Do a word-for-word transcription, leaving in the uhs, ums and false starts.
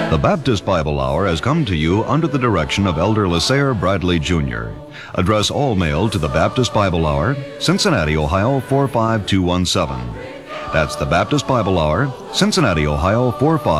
The Baptist Bible Hour has come to you under the direction of Elder Lasair Bradley Junior Address all mail to the Baptist Bible Hour, Cincinnati, Ohio four five two one seven. That's the Baptist Bible Hour, Cincinnati, Ohio four five